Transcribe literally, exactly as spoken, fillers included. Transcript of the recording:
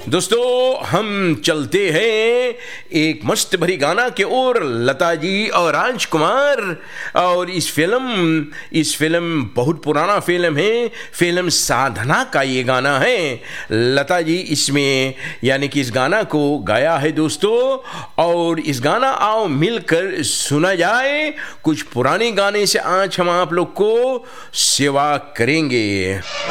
दोस्तों हम चलते हैं एक मस्त भरी गाना के ओर, लता जी और राजकुमार। और इस फिल्म इस फिल्म बहुत पुराना फिल्म है, फिल्म साधना का ये गाना है। लता जी इसमें यानी कि इस गाना को गाया है दोस्तों। और इस गाना आओ मिलकर सुना जाए। कुछ पुराने गाने से आज हम आप लोग को सेवा करेंगे।